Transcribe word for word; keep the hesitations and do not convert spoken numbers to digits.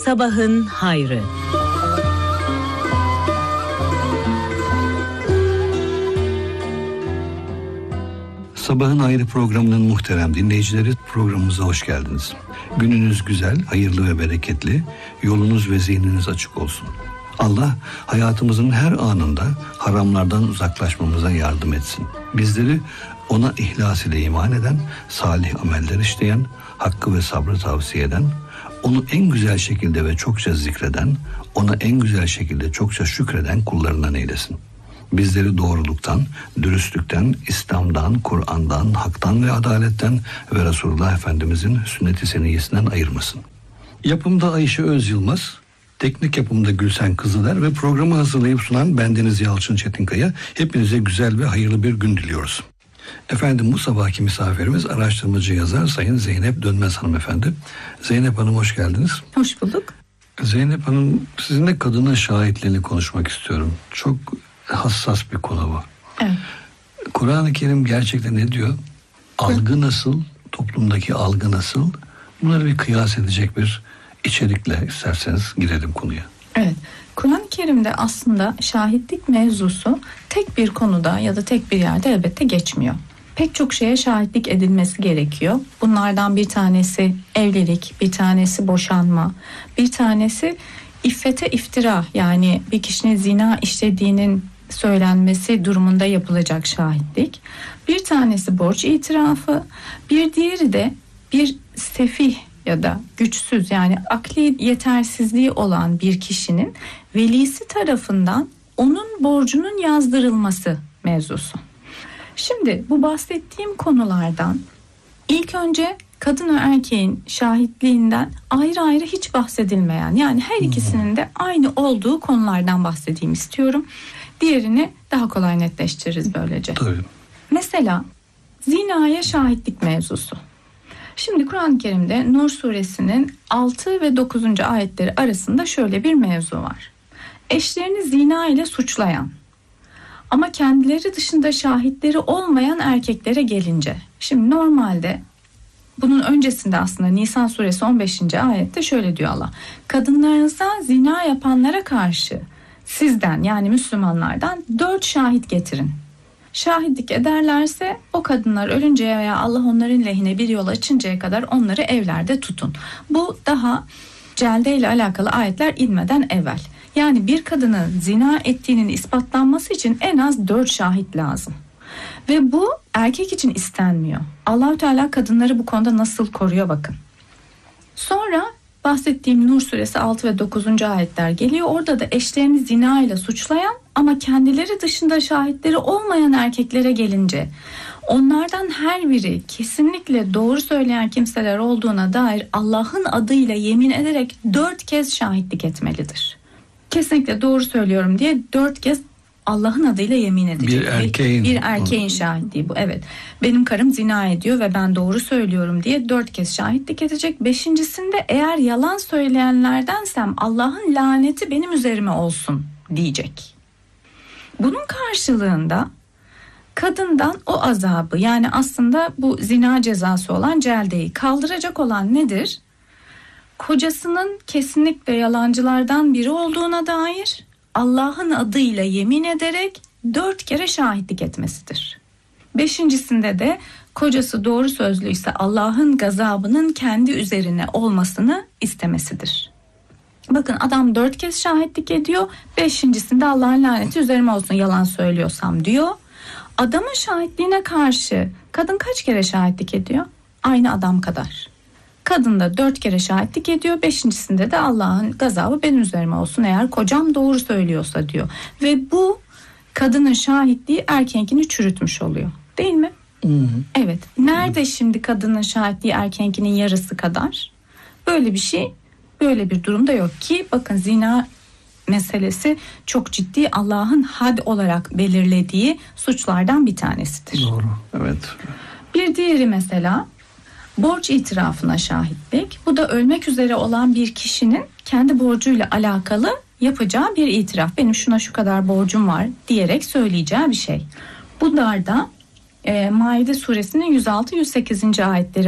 Sabahın hayrı. Sabahın Hayrı programının muhterem dinleyicileri, programımıza hoş geldiniz. Gününüz güzel, hayırlı ve bereketli, yolunuz ve zihniniz açık olsun. Allah hayatımızın her anında haramlardan uzaklaşmamıza yardım etsin. Bizleri ona ihlas ile iman eden, salih ameller işleyen, hakkı ve sabrı tavsiye eden, onu en güzel şekilde ve çokça zikreden, ona en güzel şekilde çokça şükreden kullarından eylesin. Bizleri doğruluktan, dürüstlükten, İslam'dan, Kur'an'dan, haktan ve adaletten ve Resulullah Efendimizin sünnet-i seniyyesinden ayırmasın. Yapımda Ayşe Özyılmaz, teknik yapımda Gülsen Kızıler ve programı hazırlayıp sunan bendeniz Yalçın Çetinkaya. Hepinize güzel ve hayırlı bir gün diliyoruz. Efendim, bu sabahki misafirimiz araştırmacı yazar Sayın Zeynep Dönmez hanımefendi. Zeynep Hanım, hoş geldiniz. Hoş bulduk. Zeynep Hanım, sizinle kadının şahitliğini konuşmak istiyorum. Çok hassas bir konu bu. Evet. Kur'an-ı Kerim gerçekten ne diyor? Algı nasıl? Toplumdaki algı nasıl? Bunları bir kıyas edecek bir içerikle isterseniz girelim konuya. Evet. Kur'an-ı Kerim'de aslında şahitlik mevzusu tek bir konuda ya da tek bir yerde elbette geçmiyor. Pek çok şeye şahitlik edilmesi gerekiyor. Bunlardan bir tanesi evlilik, bir tanesi boşanma, bir tanesi iffete iftira, yani bir kişinin zina işlediğinin söylenmesi durumunda yapılacak şahitlik. Bir tanesi borç itirafı, bir diğeri de bir sefih ya da güçsüz, yani akli yetersizliği olan bir kişinin velisi tarafından onun borcunun yazdırılması mevzusu. Şimdi bu bahsettiğim konulardan ilk önce kadın ve erkeğin şahitliğinden ayrı ayrı hiç bahsedilmeyen, yani her ikisinin de aynı olduğu konulardan bahsedeyim istiyorum. Diğerini daha kolay netleştiririz böylece. Tabii. Mesela zinaya şahitlik mevzusu. Şimdi Kur'an-ı Kerim'de Nur suresinin altı ve dokuzuncu ayetleri arasında şöyle bir mevzu var. Eşlerini zina ile suçlayan ama kendileri dışında şahitleri olmayan erkeklere gelince. Şimdi normalde bunun öncesinde aslında Nisan suresi on beşinci ayette şöyle diyor Allah. Kadınlarınıza zina yapanlara karşı sizden, yani Müslümanlardan dört şahit getirin. Şahitlik ederlerse o kadınlar ölünceye veya Allah onların lehine bir yol açıncaya kadar onları evlerde tutun. Bu daha celde ile alakalı ayetler inmeden evvel. Yani bir kadının zina ettiğinin ispatlanması için en az dört şahit lazım. Ve bu erkek için istenmiyor. Allah-u Teala kadınları bu konuda nasıl koruyor bakın. Sonra bahsettiğim Nur suresi altı ve dokuzuncu ayetler geliyor. Orada da eşlerini zina ile suçlayan ama kendileri dışında şahitleri olmayan erkeklere gelince onlardan her biri kesinlikle doğru söyleyen kimseler olduğuna dair Allah'ın adıyla yemin ederek dört kez şahitlik etmelidir. Kesinlikle doğru söylüyorum diye dört kez Allah'ın adıyla yemin edecek. Bir erkeğin, bir erkeğin şahitliği bu. Evet. Benim karım zina ediyor ve ben doğru söylüyorum diye dört kez şahitlik edecek. Beşincisinde eğer yalan söyleyenlerdensem Allah'ın laneti benim üzerime olsun diyecek. Bunun karşılığında kadından o azabı, yani aslında bu zina cezası olan celdeyi kaldıracak olan nedir? Kocasının kesinlikle yalancılardan biri olduğuna dair Allah'ın adıyla yemin ederek dört kere şahitlik etmesidir. Beşincisinde de kocası doğru sözlüyse Allah'ın gazabının kendi üzerine olmasını istemesidir. Bakın, adam dört kez şahitlik ediyor. Beşincisinde Allah'ın laneti üzerime olsun yalan söylüyorsam diyor. Adamın şahitliğine karşı kadın kaç kere şahitlik ediyor? Aynı adam kadar. Kadın da dört kere şahitlik ediyor. Beşincisinde de Allah'ın gazabı benim üzerime olsun eğer kocam doğru söylüyorsa diyor. Ve bu kadının şahitliği erkeğinkini çürütmüş oluyor. Değil mi? Hı hı. Evet. Nerede şimdi kadının şahitliği erkeğinkinin yarısı kadar? Böyle bir şey, böyle bir durumda yok ki. Bakın, zina meselesi çok ciddi, Allah'ın had olarak belirlediği suçlardan bir tanesidir. Doğru. Evet. Bir diğeri mesela borç itirafına şahitlik. Bu da ölmek üzere olan bir kişinin kendi borcuyla alakalı yapacağı bir itiraf. Benim şuna şu kadar borcum var diyerek söyleyeceği bir şey. Bunlar da e, Maide suresinin yüz altı yüz sekizinci ayetleri